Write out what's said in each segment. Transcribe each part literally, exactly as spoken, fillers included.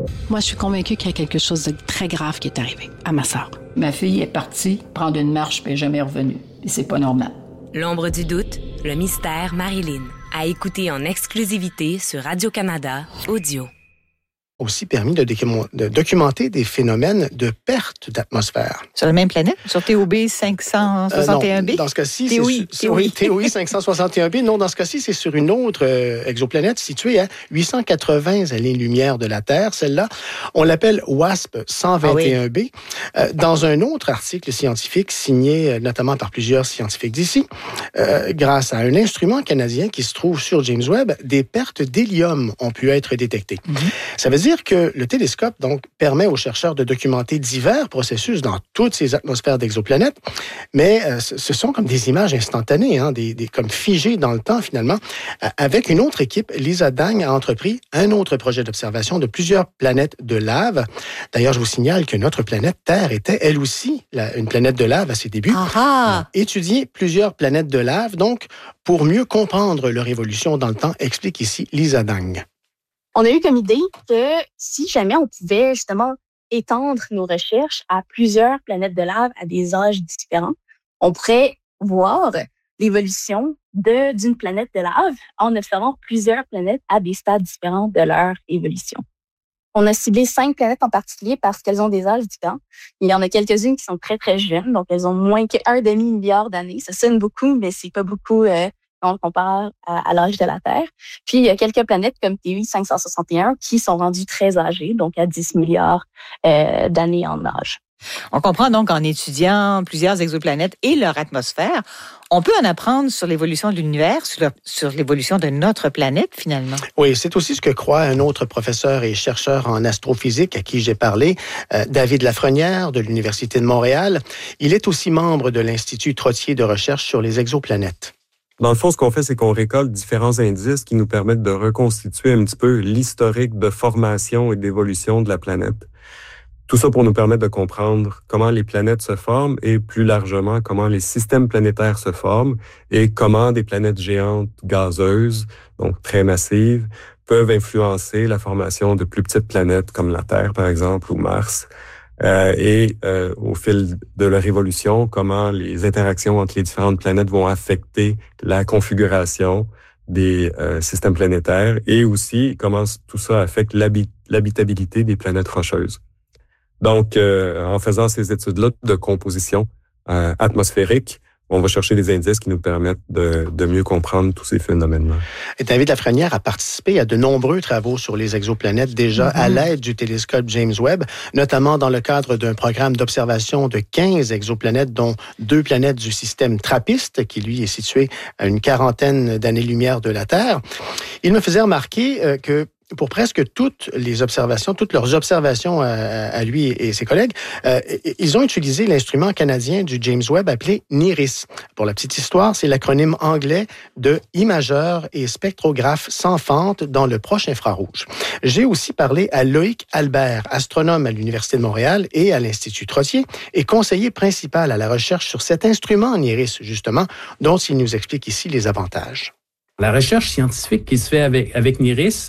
Moi, je suis convaincue qu'il y a quelque chose de très grave qui est arrivé à ma sœur. Ma fille est partie prendre une marche puis elle n'est jamais revenue. Et c'est pas normal. L'ombre du doute, le mystère Marilyn. À écouter en exclusivité sur Radio-Canada Audio. Aussi permis de, docu- de documenter des phénomènes de perte d'atmosphère. Sur la même planète? Sur T O B cinq cent soixante et un b? Euh, non, dans ce cas-ci, T O I, c'est sur, T O I cinq cent soixante et un b. Non, dans ce cas-ci, c'est sur une autre euh, exoplanète située à huit cent quatre-vingts années-lumière de la Terre. Celle-là, on l'appelle WASP cent vingt et un b. Ah oui. euh, dans un autre article scientifique signé euh, notamment par plusieurs scientifiques d'ici, euh, grâce à un instrument canadien qui se trouve sur James Webb, des pertes d'hélium ont pu être détectées. Mm-hmm. Ça veut dire que le télescope donc permet aux chercheurs de documenter divers processus dans toutes ces atmosphères d'exoplanètes, mais euh, ce sont comme des images instantanées, hein, des, des, comme figées dans le temps finalement. Euh, avec une autre équipe, Lisa Dang a entrepris un autre projet d'observation de plusieurs planètes de lave. D'ailleurs, je vous signale que notre planète Terre était elle aussi la, une planète de lave à ses débuts. Ah. Étudier plusieurs planètes de lave, donc, pour mieux comprendre leur évolution dans le temps, explique ici Lisa Dang. On a eu comme idée que si jamais on pouvait justement étendre nos recherches à plusieurs planètes de lave à des âges différents, on pourrait voir l'évolution de, d'une planète de lave en observant plusieurs planètes à des stades différents de leur évolution. On a ciblé cinq planètes en particulier parce qu'elles ont des âges différents. Il y en a quelques-unes qui sont très, très jeunes, donc elles ont moins qu'un demi-milliard d'années. Ça sonne beaucoup, mais c'est pas beaucoup... Euh, on le compare à, à l'âge de la Terre. Puis, il y a quelques planètes comme T O I cinq cent soixante et un qui sont rendues très âgées, donc à dix milliards euh, d'années en âge. On comprend donc qu'en étudiant plusieurs exoplanètes et leur atmosphère, on peut en apprendre sur l'évolution de l'univers, sur, le, sur l'évolution de notre planète, finalement. Oui, c'est aussi ce que croit un autre professeur et chercheur en astrophysique à qui j'ai parlé, euh, David Lafrenière de l'Université de Montréal. Il est aussi membre de l'Institut Trottier de recherche sur les exoplanètes. Dans le fond, ce qu'on fait, c'est qu'on récolte différents indices qui nous permettent de reconstituer un petit peu l'historique de formation et d'évolution de la planète. Tout ça pour nous permettre de comprendre comment les planètes se forment et plus largement comment les systèmes planétaires se forment et comment des planètes géantes gazeuses, donc très massives, peuvent influencer la formation de plus petites planètes comme la Terre, par exemple, ou Mars. Euh, et euh, au fil de leur évolution, comment les interactions entre les différentes planètes vont affecter la configuration des euh, systèmes planétaires et aussi comment tout ça affecte l'habit- l'habitabilité des planètes rocheuses. Donc, euh, en faisant ces études-là de composition euh, atmosphérique, on va chercher des indices qui nous permettent de, de mieux comprendre tous ces phénomènes-là. Et David Lafrenière a participé à de nombreux travaux sur les exoplanètes déjà mm-hmm. à l'aide du télescope James Webb, notamment dans le cadre d'un programme d'observation de quinze exoplanètes, dont deux planètes du système TRAPPIST, qui lui est situé à une quarantaine d'années-lumière de la Terre. Il me faisait remarquer euh, que pour presque toutes les observations, toutes leurs observations à, à lui et ses collègues, euh, ils ont utilisé l'instrument canadien du James Webb appelé NIRISS. Pour la petite histoire, c'est l'acronyme anglais de imageur et spectrographe sans fente dans le proche infrarouge. J'ai aussi parlé à Loïc Albert, astronome à l'Université de Montréal et à l'Institut Trottier, et conseiller principal à la recherche sur cet instrument NIRISS, justement, dont il nous explique ici les avantages. La recherche scientifique qui se fait avec, avec NIRISS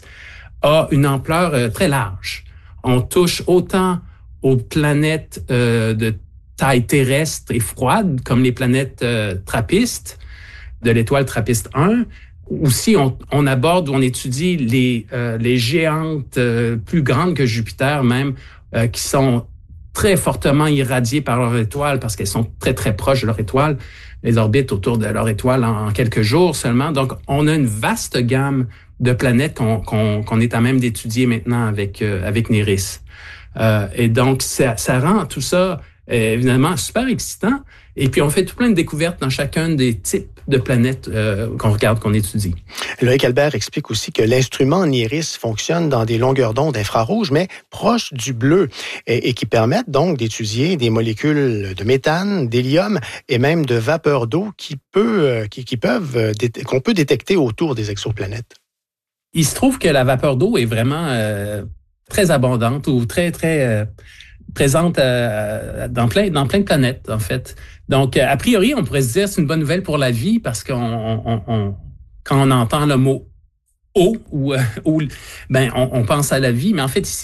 a une ampleur euh, très large. On touche autant aux planètes euh, de taille terrestre et froide, comme les planètes euh, trappistes, de l'étoile TRAPPIST un. Aussi, on, on aborde, on étudie les, euh, les géantes euh, plus grandes que Jupiter même, euh, qui sont très fortement irradiées par leur étoile parce qu'elles sont très, très proches de leur étoile. Les orbites autour de leur étoile en, en quelques jours seulement. Donc, on a une vaste gamme de planètes qu'on, qu'on, qu'on est à même d'étudier maintenant avec, euh, avec NIRISS. Euh, et donc, ça, ça rend tout ça, euh, évidemment, super excitant. Et puis, on fait tout plein de découvertes dans chacun des types de planètes euh, qu'on regarde, qu'on étudie. Loïc Albert explique aussi que l'instrument NIRISS fonctionne dans des longueurs d'onde infrarouges, mais proches du bleu, et, et qui permettent donc d'étudier des molécules de méthane, d'hélium et même de vapeur d'eau qui, peut, qui, qui peuvent, qu'on peut détecter autour des exoplanètes. Il se trouve que la vapeur d'eau est vraiment euh, très abondante ou très, très euh, présente euh, dans, plein, dans plein de planètes, en fait. Donc, a priori, on pourrait se dire que c'est une bonne nouvelle pour la vie parce qu'on, on, on, quand on entend le mot « eau », ou, ou, ben, on, on pense à la vie, mais en fait, ici,